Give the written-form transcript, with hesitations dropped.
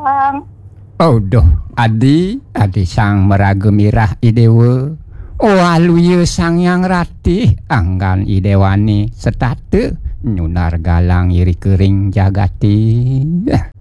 Oh doh, adi sang meraga mirah idewa. Oh aluye sang yang ratih anggan idewani setate nyunar galang iri kering jagati.